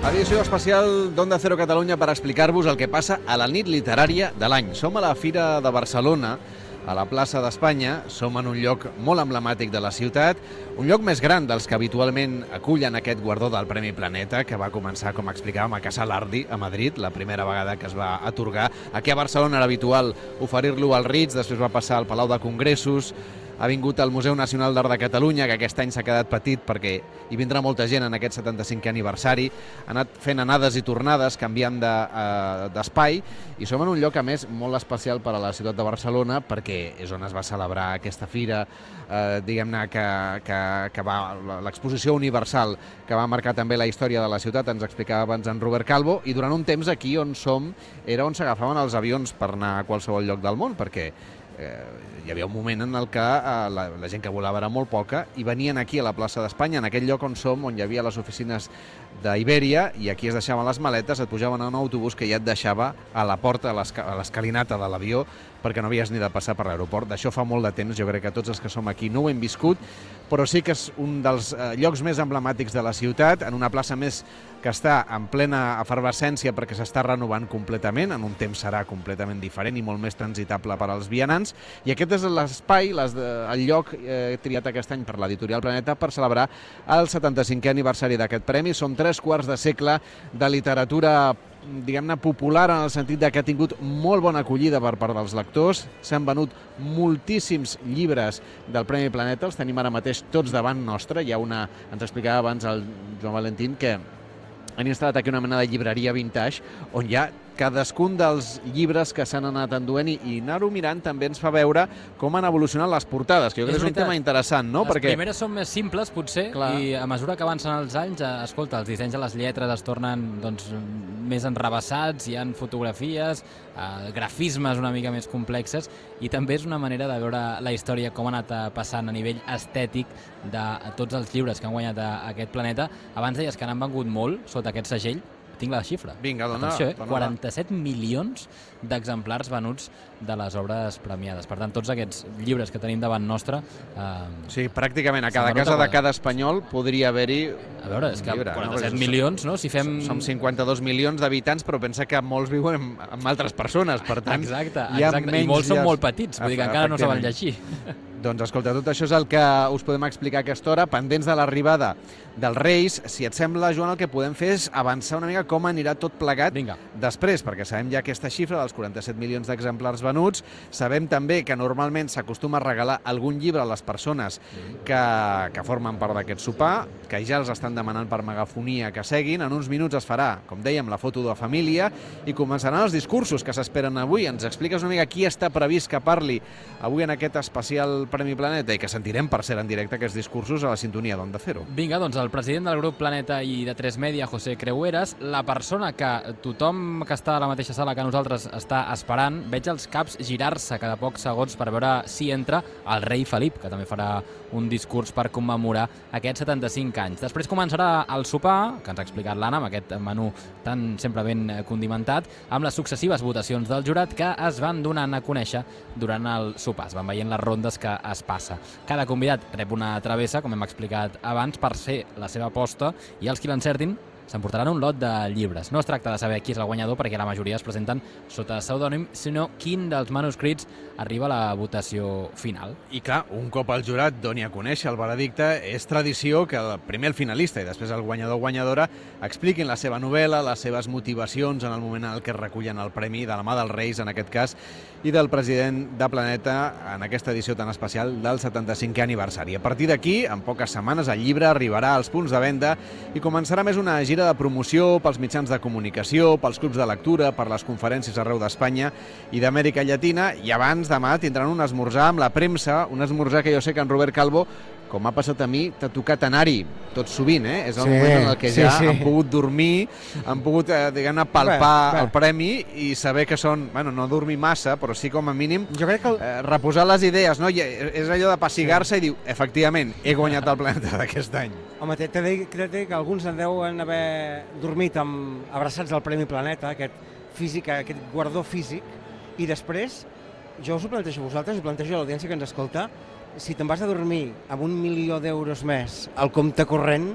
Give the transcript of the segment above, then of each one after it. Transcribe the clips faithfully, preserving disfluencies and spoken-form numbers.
Edició especial d'Onda Cero Catalunya per explicar-vos el que passa a la nit literària de l'any. Som a la Fira de Barcelona, a la plaça d'Espanya. Som en un lloc molt emblemàtic de la ciutat, un lloc més gran dels que habitualment acullen aquest guardó del Premi Planeta, que va començar, com explicàvem, a Casa Lardi, a Madrid, la primera vegada que es va atorgar. Aquí a Barcelona era habitual oferir-lo al Ritz, després va passar al Palau de Congressos, ha vingut al Museu Nacional d'Art de Catalunya, que aquest any s'ha quedat petit perquè hi vindrà molta gent en aquest setanta-cinquè aniversari. Ha anat fent anades i tornades, canviant d'espai, i som en un lloc, a més, molt especial per a la ciutat de Barcelona, perquè és on es va celebrar aquesta fira, eh, diguem-ne, que, que, que va l'exposició universal, que va marcar també la història de la ciutat, ens explicava abans en Robert Calvo, i durant un temps aquí on som era on s'agafaven els avions per anar a qualsevol lloc del món, perquè Eh, hi havia un moment en el que eh, la, la gent que volava era molt poca i venien aquí a la plaça d'Espanya, en aquest lloc on som, on hi havia les oficines d'Ibèria, i aquí es deixaven les maletes, et pujaven a un autobús que ja et deixava a la porta, a l'escalinata de l'avió, perquè no havies ni de passar per l'aeroport. D'això fa molt de temps, jo crec que tots els que som aquí no ho hem viscut, però sí que és un dels eh, llocs més emblemàtics de la ciutat, en una plaça més que està en plena efervescència perquè s'està renovant completament, en un temps serà completament diferent i molt més transitable per als vianants, i aquest és l'espai, el lloc eh, triat aquest any per l'Editorial Planeta per celebrar el setanta-cinquè aniversari d'aquest premi. Són tres quarts de segle de literatura, diguem-ne, popular, en el sentit de que ha tingut molt bona acollida per part dels lectors. S'han venut moltíssims llibres del Premi Planeta, els tenim ara mateix tots davant nostre. Hi ha una, ens explicava abans el Joan Valentín, que han instal·lat aquí una mena de llibreria vintage on hi ha cadascun dels llibres que s'han anat enduent, i, i anar-ho mirant també ens fa veure com han evolucionat les portades, que jo crec que és un tema interessant, no? Les Perquè primeres són més simples, potser, clar, i a mesura que avancen els anys, escolta, els dissenys de les lletres es tornen doncs, més enrabassats, hi ha fotografies, eh, grafismes una mica més complexes, i també és una manera de veure la història, com ha anat passant a nivell estètic de tots els llibres que han guanyat a, a aquest planeta. Abans deies que n'han vengut molt sota aquest segell. Tinc la xifra. Vinga, dona. Atenció, eh? quaranta-set milions d'exemplars venuts de les obres premiades. Per tant, tots aquests llibres que tenim davant nostre... Eh, sí, pràcticament a cada casa de cada espanyol podria haver-hi a veure, és que llibre, quaranta-set no? milions, no? Si fem... Som cinquanta-dos milions d'habitants, però pensa que molts viuen amb, amb altres persones, per tant... Exacte, hi ha exacte. I molts són molt petits, vull dir que encara no saben llegir. Doncs escolta, tot això és el que us podem explicar a aquesta hora, pendents de l'arribada dels Reis. Si et sembla, Joan, el que podem fer és avançar una mica com anirà tot plegat. Vinga. Després, perquè sabem ja aquesta xifra dels quaranta-set milions d'exemplars venuts. Sabem també que normalment s'acostuma a regalar algun llibre a les persones que, que formen part d'aquest sopar, que ja els estan demanant per megafonia que seguin. En uns minuts es farà, com dèiem, la foto de família i començaran els discursos que s'esperen avui. Ens expliques una mica qui està previst que parli avui en aquest especial Premi Planeta, i que sentirem, per ser en directe, aquests discursos a la sintonia d'Onda Cero. Vinga, doncs el president del grup Planeta i de tres Media, José Creueras, la persona que tothom que està a la mateixa sala que nosaltres està esperant, veig els caps girar-se cada pocs segons per veure si entra el rei Felip, que també farà un discurs per commemorar aquests setanta-cinc anys. Després començarà el sopar, que ens ha explicat l'Anna, amb aquest menú tan sempre ben condimentat, amb les successives votacions del jurat que es van donant a conèixer durant el sopar. Es van veient les rondes que es passa. Cada convidat rep una travessa, com hem explicat abans, per ser la seva aposta, i els qui l'encertin s'emportaran un lot de llibres. No es tracta de saber qui és el guanyador, perquè la majoria es presenten sota pseudònim, sinó quin dels manuscrits arriba a la votació final. I clar, un cop el jurat doni a conèixer el veredicte, és tradició que el primer el finalista i després el guanyador o guanyadora expliquin la seva novel·la, les seves motivacions en el moment en què recullen el premi, de la mà dels Reis, en aquest cas, i del president de Planeta en aquesta edició tan especial del setanta-cinquè aniversari. A partir d'aquí, en poques setmanes, el llibre arribarà als punts de venda i començarà més una gira de promoció pels mitjans de comunicació, pels clubs de lectura, per les conferències arreu d'Espanya i d'Amèrica Llatina, i abans demà tindran un esmorzar amb la premsa, un esmorzar que jo sé que en Robert Calvo, com m'ha passat a mi, t'ha tocat anar-hi tot sovint, eh? És el sí, moment en el que ja sí, sí. han pogut dormir, han pogut, eh, diguem-ne, palpar bé, bé. el premi i saber que són, bueno, no dormir massa, però sí com a mínim jo crec que el... eh, reposar les idees, no? I és allò de passigar-se sí. i diu, efectivament, he guanyat el planeta d'aquest any. Home, t'he de dir que alguns en deuen haver dormit amb abraçats al Premi Planeta, aquest físic, aquest guardó físic, i després, jo us ho plantejo a vosaltres, us ho plantejo a l'audiència que ens escolta, si te'n vas a dormir amb un milió d'euros més al compte corrent,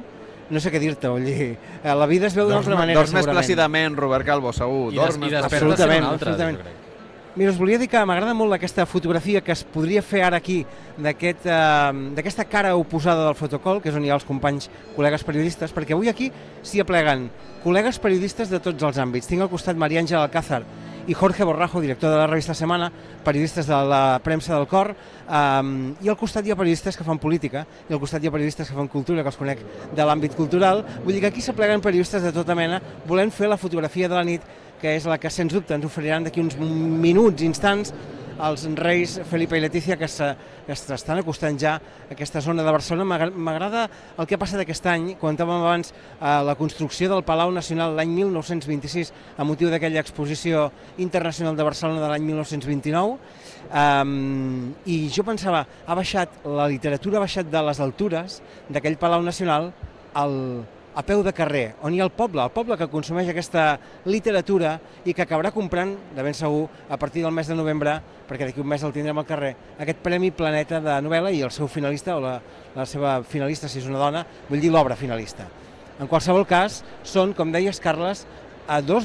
no sé què dir-te, vull dir, la vida es veu d'una altra manera, segurament. Dors més plàcidament, Robert Calvo, segur. I, des, i despertes sent un altre, jo crec. Mira, us volia dir que m'agrada molt aquesta fotografia que es podria fer ara aquí d'aquesta cara oposada del fotocol, que és on hi ha els companys col·legues periodistes, perquè avui aquí s'hi apleguen col·legues periodistes de tots els àmbits. Tinc al costat María Ángel Alcázar i Jorge Borrajo, director de la revista Semana, periodistes de la premsa del Cor, um, i al costat hi ha periodistes que fan política, i al costat hi ha periodistes que fan cultura, que els conec de l'àmbit cultural. Vull dir que aquí s'apleguen periodistes de tota mena, volent fer la fotografia de la nit, que és la que, sens dubte, ens oferiran d'aquí uns minuts, instants, els reis Felipe i Letícia, que s'estan acostant ja a aquesta zona de Barcelona. M'agrada el que ha passat aquest any, comentàvem abans la construcció del Palau Nacional l'any mil nou-cents vint-i-sis, a motiu d'aquella exposició internacional de Barcelona de l'any mil nou-cents vint-i-nou, i jo pensava, ha baixat, la literatura ha baixat de les altures d'aquell Palau Nacional al a peu de carrer, on hi ha el poble, el poble que consumeix aquesta literatura i que acabarà comprant, de ben segur, a partir del mes de novembre, perquè d'aquí un mes el tindrem al carrer, aquest Premi Planeta de novel·la i el seu finalista, o la, la seva finalista, si és una dona, vull dir l'obra finalista. En qualsevol cas, són, com deies, Carles, a dos